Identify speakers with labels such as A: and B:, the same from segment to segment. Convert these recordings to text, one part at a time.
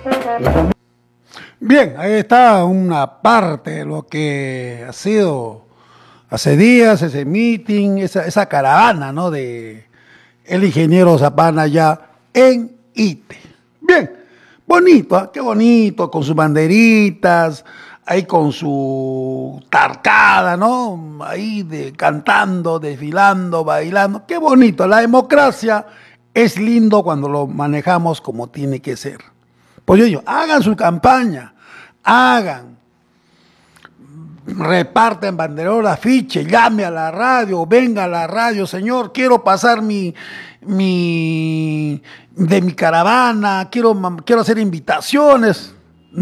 A: Bien, ahí está una parte de lo que ha sido hace días ese meeting, esa caravana, ¿no? De el ingeniero Zapana allá en ITE. Bien, bonito, ¿eh? Qué bonito, con sus banderitas, ahí con su tarcada, ¿no? Ahí cantando, desfilando, bailando. Qué bonito, la democracia es lindo cuando lo manejamos como tiene que ser. Pues ellos, hagan su campaña, hagan, reparten banderolas, afiche, llame a la radio, venga a la radio, señor, quiero pasar de mi caravana, quiero hacer invitaciones.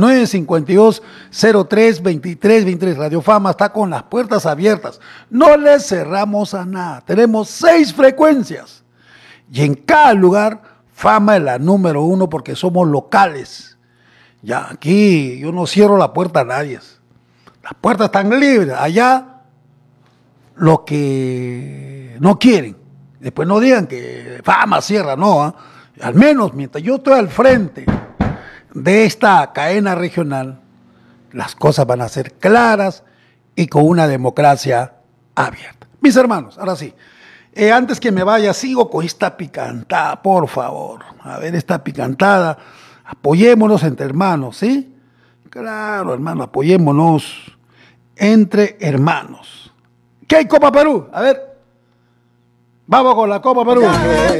A: 952-03-2323, Radio Fama está con las puertas abiertas. No le cerramos a nada. Tenemos 6 frecuencias. Y en cada lugar, Fama es la número 1 porque somos locales. Ya, aquí yo no cierro la puerta a nadie. Las puertas están libres. Allá, lo que no quieren. Después no digan que Fama cierra, no. ¿Eh? Al menos mientras yo estoy al frente de esta cadena regional, las cosas van a ser claras y con una democracia abierta. Mis hermanos, ahora sí. Antes que me vaya, sigo con esta picantada, por favor. A ver, esta picantada. Apoyémonos entre hermanos, ¿sí? Claro, hermano, apoyémonos entre hermanos. ¿Qué hay, Copa Perú? A ver. Vamos con la Copa Perú.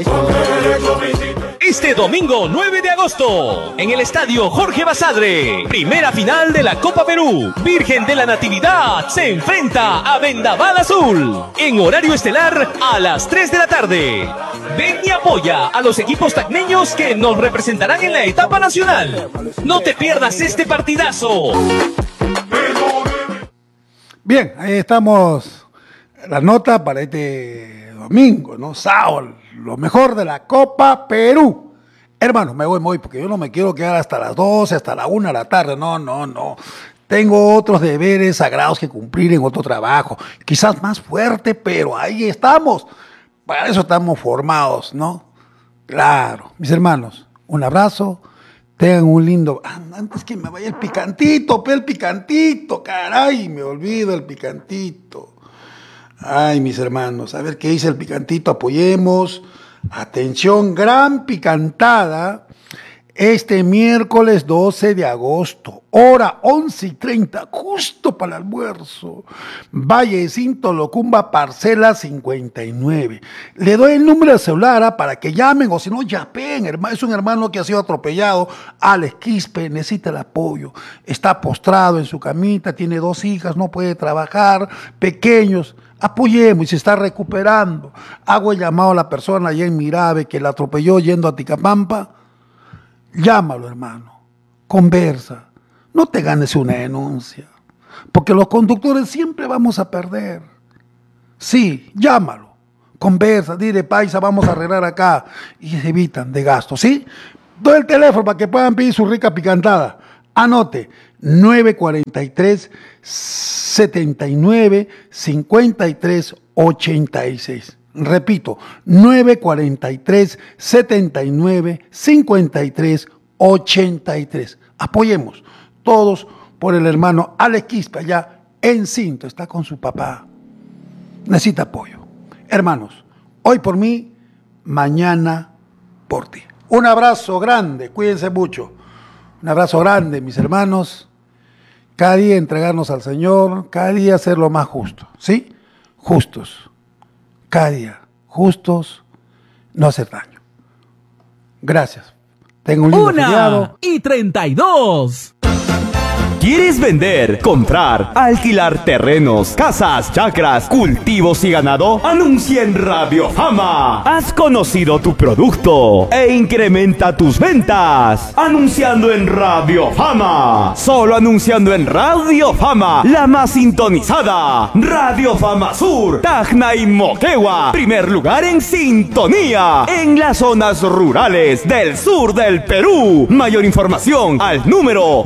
B: Este domingo 9 de agosto, en el estadio Jorge Basadre, primera final de la Copa Perú. Virgen de la Natividad se enfrenta a Vendaval Azul, en horario estelar a las 3 de la tarde. Ven y apoya a los equipos tacneños que nos representarán en la etapa nacional. No te pierdas este partidazo.
A: Bien, ahí estamos. La nota para este domingo, ¿no? Sábado, lo mejor de la Copa Perú. Hermano, me voy porque yo no me quiero quedar hasta las 12, hasta la 1 de la tarde. No. Tengo otros deberes sagrados que cumplir en otro trabajo. Quizás más fuerte, pero ahí estamos. Para eso estamos formados, ¿no? Claro. Mis hermanos, un abrazo. Tengan un lindo... Antes que me vaya el picantito, caray, me olvido el picantito. Ay, mis hermanos, a ver qué dice el picantito, apoyemos. Atención, gran picantada. Este miércoles 12 de agosto, hora 11:30, justo para el almuerzo. Vallecinto Locumba, parcela 59. Le doy el número de celular para que llamen, o si no, yapeen. Es un hermano que ha sido atropellado. Alex Quispe necesita el apoyo. Está postrado en su camita, tiene 2 hijas, no puede trabajar, pequeños. Apoyemos y se está recuperando. Hago el llamado a la persona allá en Mirabe que la atropelló yendo a Ticapampa. Llámalo, hermano. Conversa. No te ganes una denuncia. Porque los conductores siempre vamos a perder. Sí, llámalo. Conversa, dile, paisa, vamos a arreglar acá. Y se evitan de gastos, ¿sí? Doy el teléfono para que puedan pedir su rica picantada. Anote, 943-79-53-86. Repito, 943-79-53-83. Apoyemos todos por el hermano Alex Quispe allá en Cinto. Está con su papá. Necesita apoyo. Hermanos, hoy por mí, mañana por ti. Un abrazo grande, cuídense mucho. Un abrazo grande, mis hermanos. Cada día entregarnos al Señor, cada día ser lo más justo, ¿sí? Justos. Cada día, justos, no hacer daño. Gracias. Tengo un lindo feriado.
B: 1:32. ¿Quieres vender, comprar, alquilar terrenos, casas, chacras, cultivos y ganado? Anuncia en Radio Fama. Has conocido tu producto e incrementa tus ventas. Anunciando en Radio Fama. Solo anunciando en Radio Fama. La más sintonizada. Radio Fama Sur, Tacna y Moquegua. Primer lugar en sintonía. En las zonas rurales del sur del Perú. Mayor información al número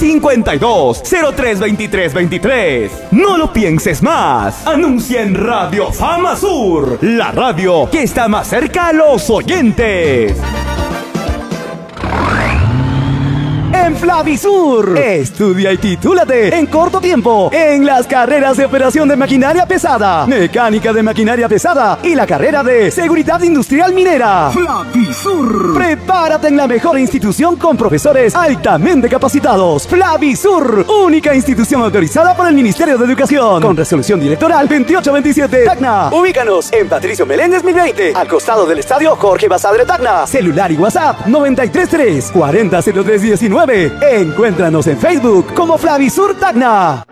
B: 952-032323. No lo pienses más. Anuncia en Radio Fama Sur, la radio que está más cerca a los oyentes. Flavisur. Estudia y titúlate en corto tiempo en las carreras de operación de maquinaria pesada, mecánica de maquinaria pesada y la carrera de seguridad industrial minera. Flavisur. Prepárate en la mejor institución con profesores altamente capacitados. Flavisur, única institución autorizada por el Ministerio de Educación, con resolución directoral 2827. Tacna. Ubícanos en Patricio Meléndez 1020, al costado del estadio Jorge Basadre Tacna. Celular y WhatsApp 933 400319. Encuéntranos en Facebook como Flavisur Tacna.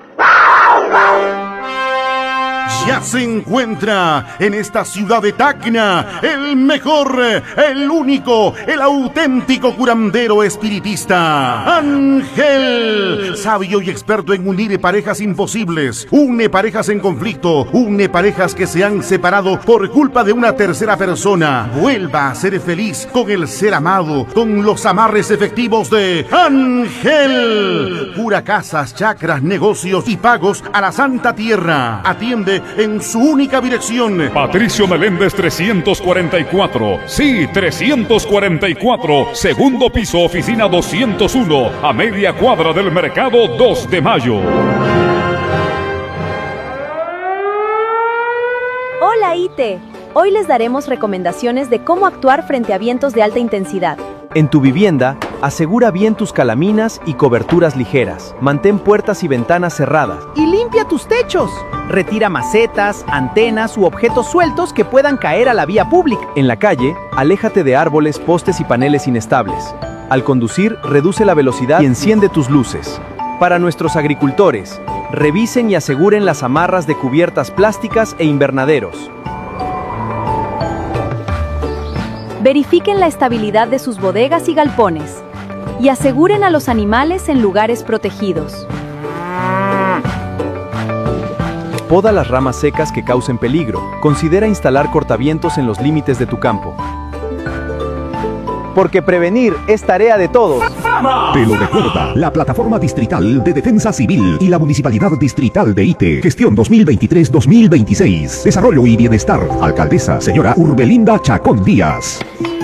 C: Ya se encuentra en esta ciudad de Tacna el mejor, el único, el auténtico curandero espiritista, Ángel, sabio y experto en unir parejas imposibles, une parejas en conflicto, une parejas que se han separado por culpa de una tercera persona. Vuelva a ser feliz con el ser amado, con los amarres efectivos de Ángel. Cura casas, chakras, negocios y pagos a la Santa Tierra. Atiende en su única dirección.
D: Patricio Meléndez 344. Sí, 344. Segundo piso, oficina 201. A media cuadra del mercado 2 de Mayo.
E: Hola ITE. Hoy les daremos recomendaciones de cómo actuar frente a vientos de alta intensidad.
F: En tu vivienda, asegura bien tus calaminas y coberturas ligeras. Mantén puertas y ventanas cerradas.
G: Y limpia tus techos. Retira macetas, antenas u objetos sueltos que puedan caer a la vía pública.
F: En la calle, aléjate de árboles, postes y paneles inestables. Al conducir, reduce la velocidad y enciende tus luces. Para nuestros agricultores, revisen y aseguren las amarras de cubiertas plásticas e invernaderos.
E: Verifiquen la estabilidad de sus bodegas y galpones y aseguren a los animales en lugares protegidos.
F: Poda las ramas secas que causen peligro. Considera instalar cortavientos en los límites de tu campo.
G: Porque prevenir es tarea de todos.
H: Te lo recuerda la Plataforma Distrital de Defensa Civil y la Municipalidad Distrital de ITE. Gestión 2023-2026. Desarrollo y Bienestar. Alcaldesa, señora Urbelinda Chacón Díaz.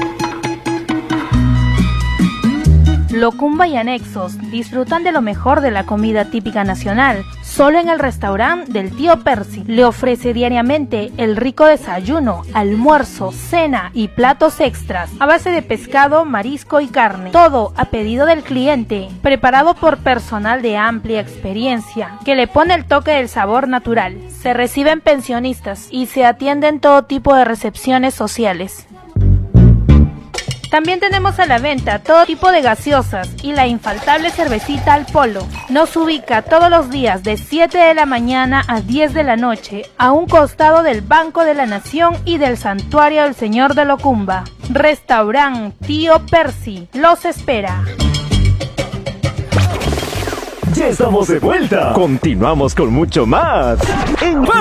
I: Locumba y anexos disfrutan de lo mejor de la comida típica nacional. Solo en el restaurante del tío Percy le ofrece diariamente el rico desayuno, almuerzo, cena y platos extras a base de pescado, marisco y carne. Todo a pedido del cliente, preparado por personal de amplia experiencia que le pone el toque del sabor natural. Se reciben pensionistas y se atienden todo tipo de recepciones sociales. También tenemos a la venta todo tipo de gaseosas y la infaltable cervecita al polo. Nos ubica todos los días de 7 de la mañana a 10 de la noche a un costado del Banco de la Nación y del Santuario del Señor de Locumba. Restaurante Tío Percy los espera.
B: Ya estamos de vuelta. Continuamos con mucho más.